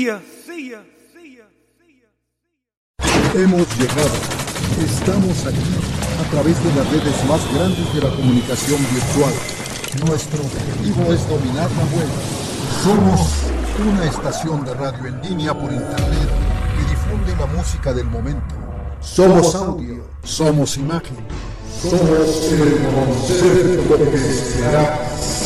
Hemos llegado. Estamos aquí a través de las redes más grandes de la comunicación virtual. Nuestro objetivo es dominar la web. Somos una estación de radio en línea por internet que difunde la música del momento. Somos audio, somos imagen, somos el concepto que se hará